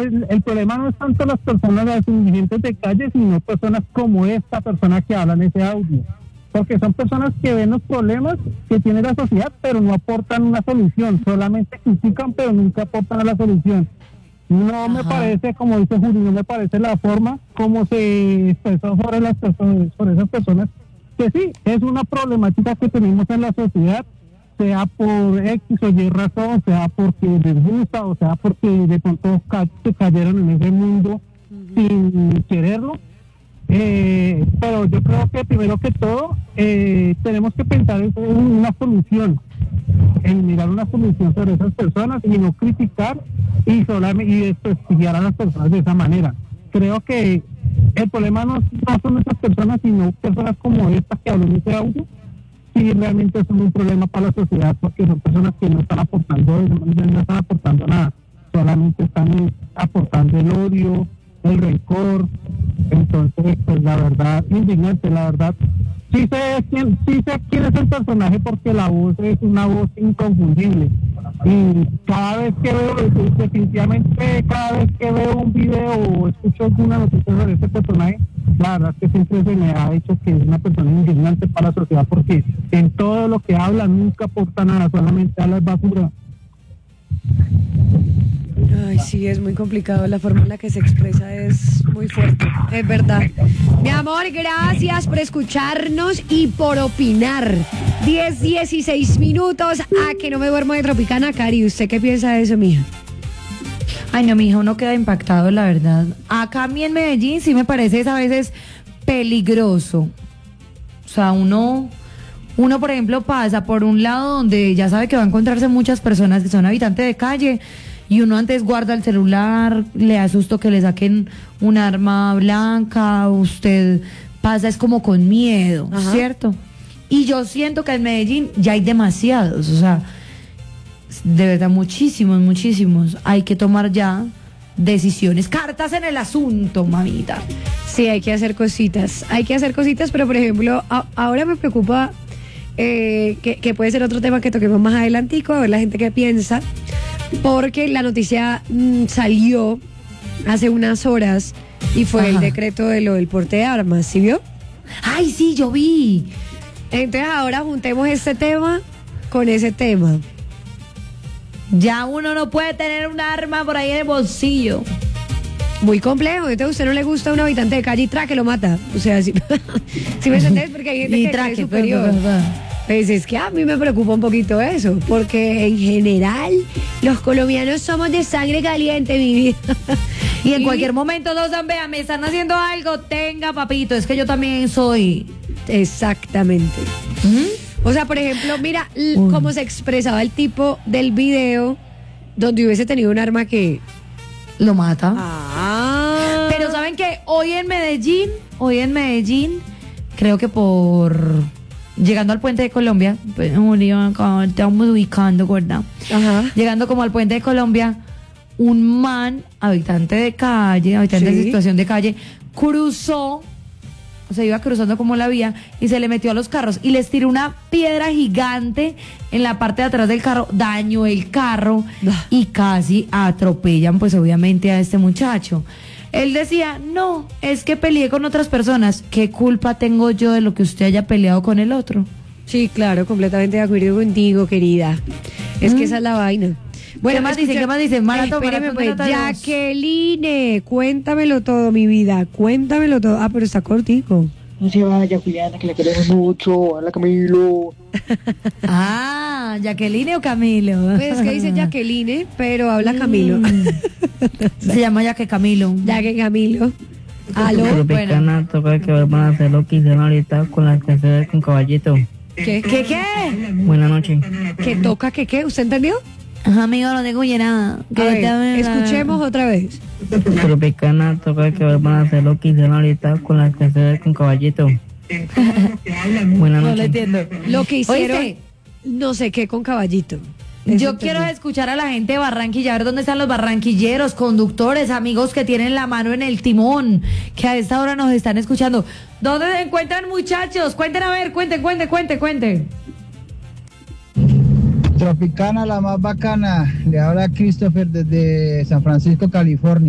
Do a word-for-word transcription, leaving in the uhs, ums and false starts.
el, el problema no es tanto las personas, las indigentes de calle, sino personas como esta persona que habla en ese audio. Porque son personas que ven los problemas que tiene la sociedad, pero no aportan una solución, solamente critican, pero nunca aportan a la solución. No Ajá. me parece, como dice Juli, no me parece la forma como se expresó sobre las personas, sobre esas personas, que sí, es una problemática que tenemos en la sociedad, sea por X o Y razón, sea porque les gusta, o sea porque de pronto ca- se cayeron en ese mundo uh-huh. sin quererlo. Eh, pero yo creo que primero que todo eh, tenemos que pensar en una solución, en mirar una solución sobre esas personas y no criticar y solamente y desprestigiar a las personas de esa manera. Creo que el problema no, no son esas personas, sino personas como estas que hablan en ese audio. Sí, realmente son un problema para la sociedad, porque son personas que no están aportando, no están aportando nada, solamente están aportando el odio, el rencor. Entonces, pues la verdad, indignante, la verdad. Sí sé quién, sí sé quién es el personaje, porque la voz es una voz inconfundible. Y cada vez que veo, definitivamente, cada vez que veo un video o escucho alguna noticia sobre este personaje, la verdad que siempre se me ha hecho que es una persona indignante para la sociedad, porque en todo lo que habla nunca aporta nada, solamente habla basura. Ay, sí, es muy complicado, la forma en la que se expresa es muy fuerte, es verdad. Mi amor, gracias por escucharnos y por opinar. diez, dieciséis minutos a que no me duermo de Tropicana. Cari, ¿usted qué piensa de eso, mija? Ay, no, mi hija, uno queda impactado, la verdad. Acá a mí en Medellín sí me parece a veces peligroso. O sea, uno, uno, por ejemplo, pasa por un lado donde ya sabe que va a encontrarse muchas personas que son habitantes de calle, y uno antes guarda el celular, le asusto que le saquen un arma blanca, usted pasa es como con miedo, Ajá. ¿cierto? Y yo siento que en Medellín ya hay demasiados, o sea, de verdad muchísimos, muchísimos. Hay que tomar ya decisiones, cartas en el asunto, mamita. Sí, hay que hacer cositas, hay que hacer cositas, pero por ejemplo, a, ahora me preocupa eh, que, que puede ser otro tema que toquemos más adelantico, a ver la gente qué piensa. Porque la noticia mmm, salió hace unas horas y fue Ajá. el decreto de lo del porte de armas, ¿sí vio? ¡Ay, sí, yo vi! Entonces ahora juntemos este tema con ese tema. Ya uno no puede tener un arma por ahí en el bolsillo. Muy complejo. Entonces a usted no le gusta un habitante de calle y traque lo mata. O sea, si, si me entendés, porque hay gente y que traque, es superior. Pero, pero, pero. Pues es que a mí me preocupa un poquito eso, porque en general los colombianos somos de sangre caliente, mi vida. Y en y... cualquier momento dos dan, vean, me están haciendo algo, tenga papito, es que yo también soy. Exactamente. ¿Mm? O sea, por ejemplo, mira l- cómo se expresaba el tipo del video donde hubiese tenido un arma que lo mata. Ah. Pero ¿saben qué? Hoy en Medellín, hoy en Medellín, creo que por... llegando al puente de Colombia, pues, estamos ubicando, ¿verdad? Ajá. Llegando como al puente de Colombia, un man, habitante de calle, habitante ¿Sí? de situación de calle, cruzó, o sea, iba cruzando como la vía y se le metió a los carros y les tiró una piedra gigante en la parte de atrás del carro, dañó el carro y casi atropellan, pues obviamente, a este muchacho. Él decía, no, es que peleé con otras personas. ¿Qué culpa tengo yo de lo que usted haya peleado con el otro? Sí, claro, completamente de acuerdo contigo, querida. Es mm. que esa es la vaina. Bueno, ¿qué más dice? ¿Qué más dice? Maratón, espéreme, pues, Jacqueline, cuéntamelo todo, mi vida. Cuéntamelo todo. Ah, pero está cortico. No se vaya, Juliana, que la queremos mucho. Hola, Camilo. Ah, ¿Jacqueline o Camilo? Pues es que dice Jacqueline, pero habla Camilo. Mm. Se llama Jaque Camilo. Jaque Camilo. Aló. Tropicana, toca que van a hacer lo que hicieron ahorita con las canciones con Caballito. ¿Qué? ¿Qué? ¿Qué? Buenas noches. ¿Qué toca? ¿Qué? ¿Qué? ¿Usted entendió? Ajá, amigo, no tengo nada. A ver, escuchemos otra vez. Tropicana, toca que van a hacer lo que hicieron ahorita con las canciones con Caballito. Buenas noches. No lo entiendo. Lo que hicieron, ¿Oíste? No sé qué con Caballito. Yo quiero escuchar a la gente de Barranquilla, a ver dónde están los barranquilleros, conductores, amigos que tienen la mano en el timón, que a esta hora nos están escuchando. ¿Dónde se encuentran, muchachos? Cuenten, a ver, cuenten, cuenten, cuenten, cuenten. Tropicana, la más bacana. Le habla Christopher desde San Francisco, California.